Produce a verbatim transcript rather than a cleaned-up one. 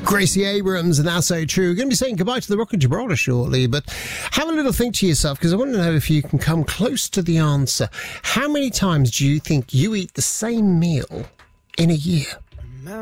Gracie Abrams and That's So True. We're going to be saying goodbye to the Rock of Gibraltar shortly, but have a little think to yourself, because I want to know if you can come close to the answer. How many times do you think you eat the same meal in a year?